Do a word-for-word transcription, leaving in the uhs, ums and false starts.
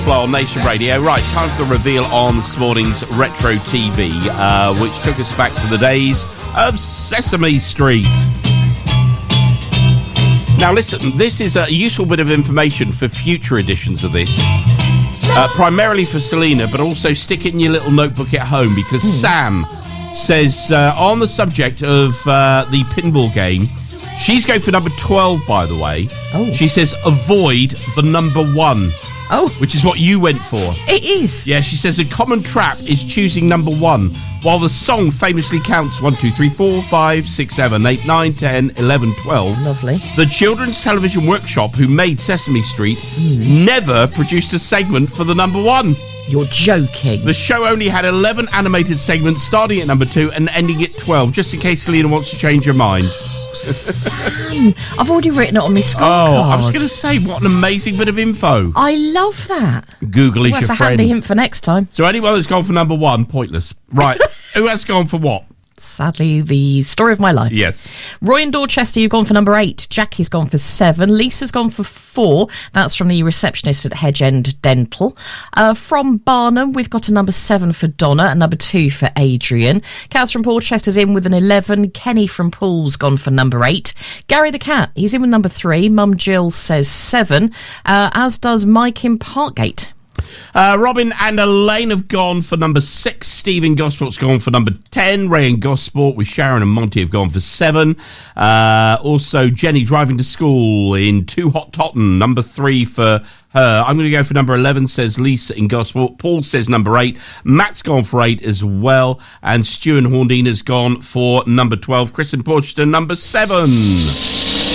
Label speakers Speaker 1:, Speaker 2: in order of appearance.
Speaker 1: Flow on Nation Radio. Right, time for the reveal on this morning's Retro T V, uh, which took us back to the days of Sesame Street. Now listen, this is a useful bit of information for future editions of this. Uh, primarily for Selena, but also stick it in your little notebook at home, because mm. Sam says, uh, on the subject of uh, the pinball game, she's going for number twelve, by the way.
Speaker 2: Oh.
Speaker 1: She says, avoid the number one.
Speaker 2: Oh.
Speaker 1: Which is what you went for.
Speaker 2: It is.
Speaker 1: Yeah, she says a common trap is choosing number one, while the song famously counts one, two, three, four, five, six, seven, eight, nine, ten, eleven, twelve.
Speaker 2: Lovely.
Speaker 1: The Children's Television Workshop, who made Sesame Street, mm. never produced a segment for the number one.
Speaker 2: You're joking.
Speaker 1: The show only had eleven animated segments, starting at number two and ending at twelve, just in case Selena wants to change her mind.
Speaker 2: Sam, I've already written it on my scorecard.
Speaker 1: Oh, I was going to say, what an amazing bit of info.
Speaker 2: I love that.
Speaker 1: Google is
Speaker 2: well,
Speaker 1: your
Speaker 2: that's
Speaker 1: friend.
Speaker 2: a handy hint for next time.
Speaker 1: So anyone that's gone for number one, pointless. Right, who has gone for what?
Speaker 2: Sadly, the story of my life.
Speaker 1: Yes.
Speaker 2: Roy in Dorchester, you've gone for number eight. Jackie's gone for seven. Lisa's gone for four. That's from the receptionist at Hedge End Dental. Uh, from Barnum, we've got a number seven for Donna, a number two for Adrian. Kaz from Porchester's in with an eleven. Kenny from Pool's gone for number eight. Gary the Cat, he's in with number three. Mum Jill says seven, uh, as does Mike in Parkgate.
Speaker 1: Uh, Robin and Elaine have gone for number six. Stephen Gosport's gone for number ten. Ray and Gosport with Sharon and Monty have gone for seven. Uh, also, Jenny driving to school in Too Hot Totten, number three for her. I'm going to go for number eleven, says Lisa in Gosport. Paul says number eight. Matt's gone for eight as well. And Stu and Horndine has gone for number twelve. Chris in Porchester, number seven.